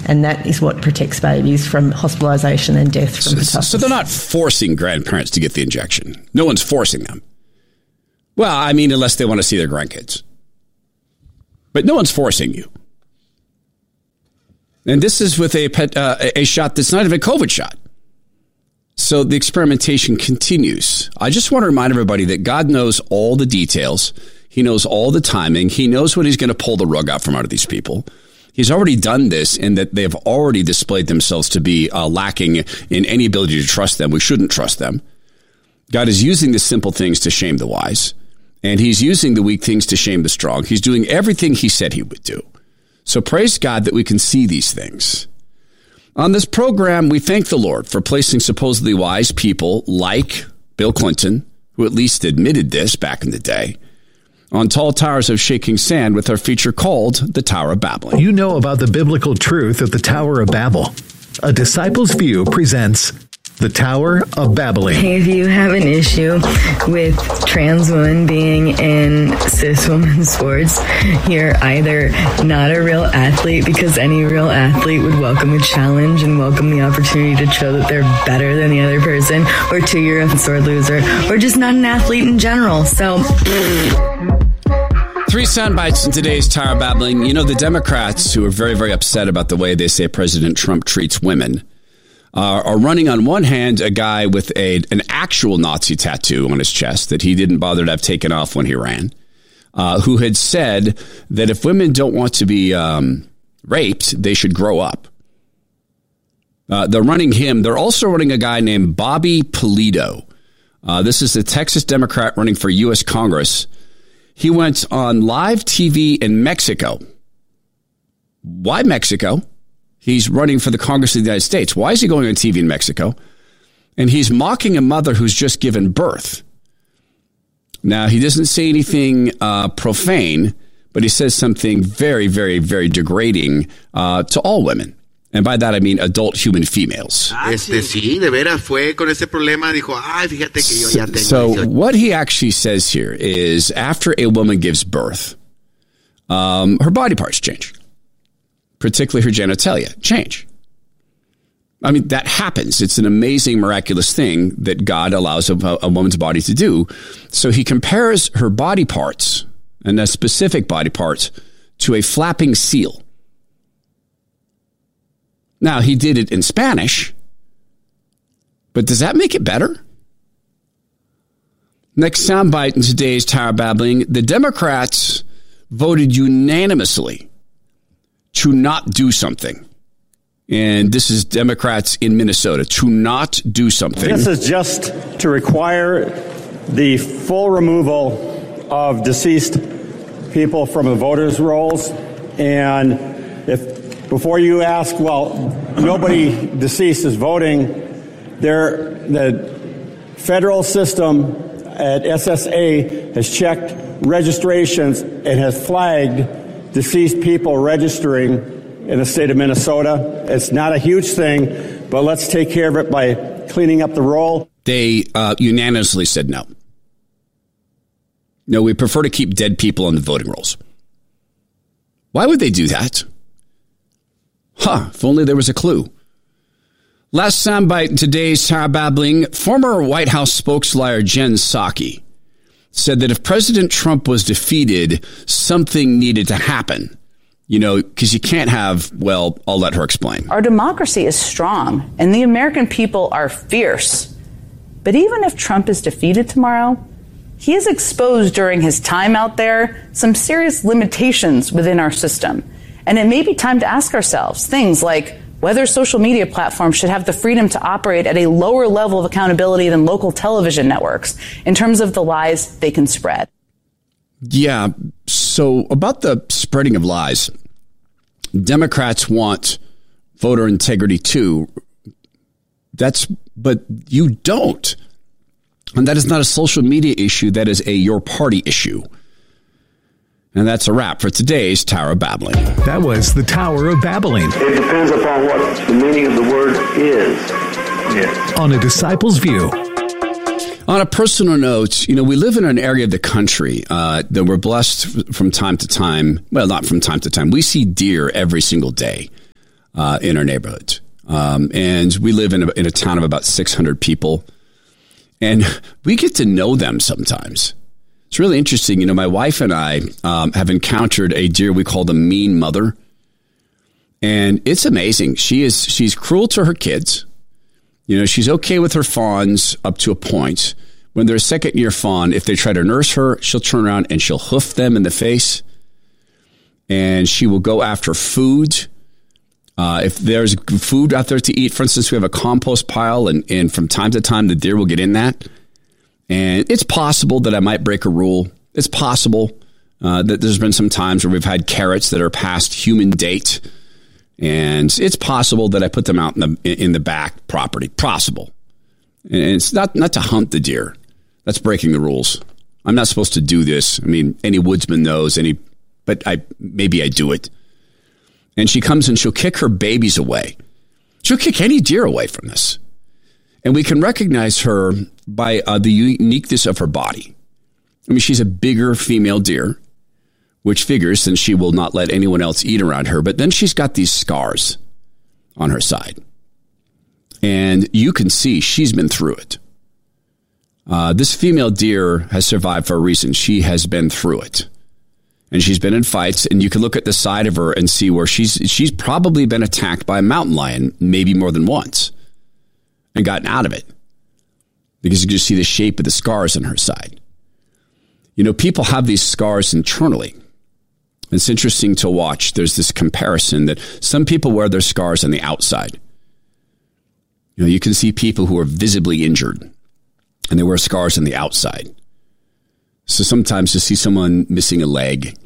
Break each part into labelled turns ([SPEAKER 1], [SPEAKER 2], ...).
[SPEAKER 1] And that is what protects babies from hospitalisation and death from pertussis.
[SPEAKER 2] So they're not forcing grandparents to get the injection. No one's forcing them. Well, I mean, unless they want to see their grandkids. But no one's forcing you. And this is with a shot that's not even a COVID shot. So the experimentation continues. I just want to remind everybody that God knows all the details. He knows all the timing. He knows when he's going to pull the rug out from under these people. He's already done this in that they have already displayed themselves to be lacking in any ability to trust them. We shouldn't trust them. God is using the simple things to shame the wise, and he's using the weak things to shame the strong. He's doing everything he said he would do. So praise God that we can see these things. On this program, we thank the Lord for placing supposedly wise people like Bill Clinton, who at least admitted this back in the day, on tall towers of shaking sand with our feature called The Tower of Babel.
[SPEAKER 3] You know about the biblical truth of the Tower of Babel. A Disciple's View presents The Tower of Babel.
[SPEAKER 4] If you have an issue with trans women being in cis women's sports, you're either not a real athlete, because any real athlete would welcome a challenge and welcome the opportunity to show that they're better than the other person, or two, you're a sore loser, or just not an athlete in general. So
[SPEAKER 2] 3 sound bites in today's Tower of Babbling. You know, the Democrats, who are very, very upset about the way they say President Trump treats women, are running on one hand a guy with an actual Nazi tattoo on his chest that he didn't bother to have taken off when he ran, who had said that if women don't want to be raped, they should grow up. They're running him. They're also running a guy named Bobby Pulido. This is a Texas Democrat running for U.S. Congress. He went on live TV in Mexico. Why Mexico? He's running for the Congress of the United States. Why is he going on TV in Mexico? And he's mocking a mother who's just given birth. Now, he doesn't say anything profane, but he says something very, very, very degrading to all women. And by that, I mean adult human females. So what he actually says here is after a woman gives birth, her body parts change, particularly her genitalia change. I mean, that happens. It's an amazing, miraculous thing that God allows a woman's body to do. So he compares her body parts, and a specific body part, to a flapping seal. Now, he did it in Spanish, but does that make it better? Next soundbite in today's Tower Babbling. The Democrats voted unanimously to not do something. And this is Democrats in Minnesota, to not do something.
[SPEAKER 5] This is just to require the full removal of deceased people from the voters' rolls. And before you ask, well, nobody deceased is voting, the federal system at SSA has checked registrations and has flagged deceased people registering in the state of Minnesota. It's not a huge thing, but let's take care of it by cleaning up the roll.
[SPEAKER 2] They unanimously said no. No, we prefer to keep dead people on the voting rolls. Why would they do that? If only there was a clue. Last soundbite in today's Tower Babbling. Former White House spokesliar Jen Psaki said that if President Trump was defeated, something needed to happen. You know, because you can't have, well, I'll let her explain.
[SPEAKER 6] Our democracy is strong and the American people are fierce. But even if Trump is defeated tomorrow, he has exposed during his time out there some serious limitations within our system. And it may be time to ask ourselves things like whether social media platforms should have the freedom to operate at a lower level of accountability than local television networks in terms of the lies they can spread.
[SPEAKER 2] Yeah. So about the spreading of lies, Democrats want voter integrity too. But you don't. And that is not a social media issue. That is a your party issue. And that's a wrap for today's Tower of Babbling.
[SPEAKER 3] That was the Tower of Babbling.
[SPEAKER 7] It depends upon what the meaning of the word is.
[SPEAKER 3] Yes. On A Disciple's View.
[SPEAKER 2] On a personal note, you know, we live in an area of the country that we're blessed from time to time. Well, not from time to time. We see deer every single day. in our neighborhood. And we live in a town of about 600 people. And we get to know them sometimes. It's really interesting. You know, my wife and I have encountered a deer we call the mean mother. And it's amazing. She's cruel to her kids. You know, she's okay with her fawns up to a point. When they're a second-year fawn, if they try to nurse her, she'll turn around and she'll hoof them in the face. And she will go after food. If there's food out there to eat, for instance, we have a compost pile, and from time to time, the deer will get in that. And it's possible that I might break a rule. It's possible that there's been some times where we've had carrots that are past human date. And it's possible that I put them out in the back property. Possible. And it's not to hunt the deer. That's breaking the rules. I'm not supposed to do this. I mean, any woodsman knows, but maybe I do it. And she comes and she'll kick her babies away. She'll kick any deer away from this. And we can recognize her by the uniqueness of her body. I mean, she's a bigger female deer, which figures then she will not let anyone else eat around her. But then she's got these scars on her side. And you can see she's been through it. This female deer has survived for a reason. She has been through it. And she's been in fights, and you can look at the side of her and see where she's probably been attacked by a mountain lion, maybe more than once, and gotten out of it. Because you can just see the shape of the scars on her side. You know, people have these scars internally. It's interesting to watch. There's this comparison that some people wear their scars on the outside. You know, you can see people who are visibly injured, and they wear scars on the outside. So sometimes you see someone missing a leg,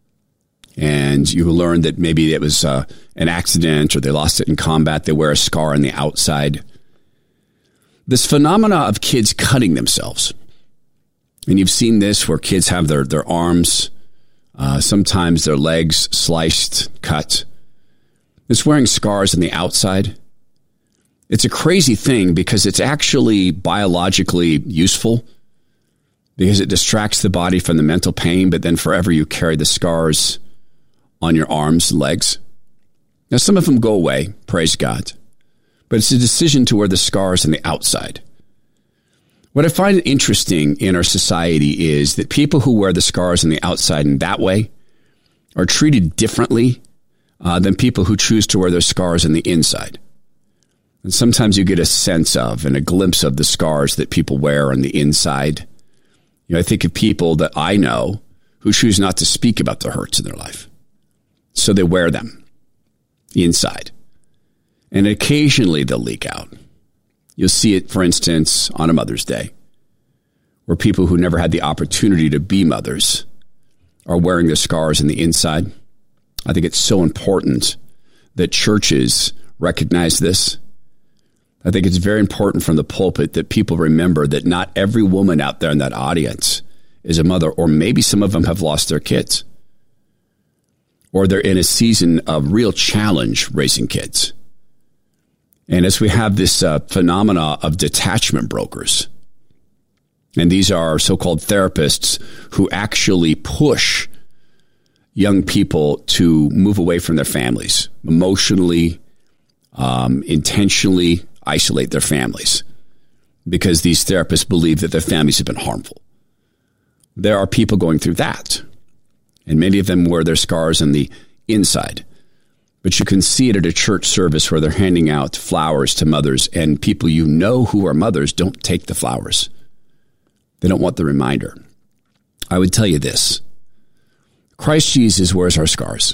[SPEAKER 2] and you learn that maybe it was an accident or they lost it in combat. They wear a scar on the outside. This phenomena of kids cutting themselves. And you've seen this where kids have their arms, sometimes their legs sliced, cut. It's wearing scars on the outside. It's a crazy thing because it's actually biologically useful because it distracts the body from the mental pain, but then forever you carry the scars on your arms and legs. Now, some of them go away, praise God, but it's a decision to wear the scars on the outside. What I find interesting in our society is that people who wear the scars on the outside in that way are treated differently than people who choose to wear their scars on the inside. And sometimes you get a sense of and a glimpse of the scars that people wear on the inside. You know, I think of people that I know who choose not to speak about the hurts in their life. So they wear them inside. And occasionally they'll leak out. You'll see it, for instance, on a Mother's Day, where people who never had the opportunity to be mothers are wearing their scars on the inside. I think it's so important that churches recognize this. I think it's very important from the pulpit that people remember that not every woman out there in that audience is a mother, or maybe some of them have lost their kids, or they're in a season of real challenge raising kids. And as we have this phenomena of detachment brokers, and these are so-called therapists who actually push young people to move away from their families, emotionally, intentionally isolate their families, because these therapists believe that their families have been harmful. There are people going through that, and many of them wear their scars on the inside. But you can see it at a church service where they're handing out flowers to mothers, and people you know who are mothers don't take the flowers. They don't want the reminder. I would tell you this. Christ Jesus wears our scars.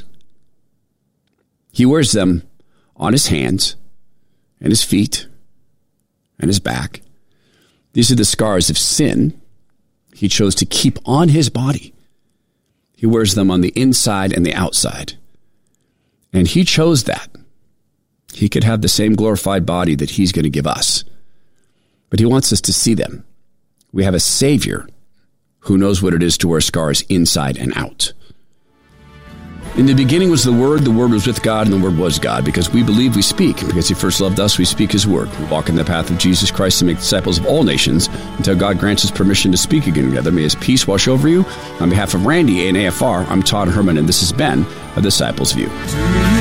[SPEAKER 2] He wears them on his hands and his feet and his back. These are the scars of sin he chose to keep on his body. He wears them on the inside and the outside. And he chose that. He could have the same glorified body that he's going to give us. But he wants us to see them. We have a Savior who knows what it is to wear scars inside and out. In the beginning was the Word was with God, and the Word was God. Because we believe, we speak. Because he first loved us, we speak his word. We walk in the path of Jesus Christ to make disciples of all nations until God grants us permission to speak again together. May his peace wash over you. On behalf of Randy and AFR, I'm Todd Herman, and this has been A Disciple's View.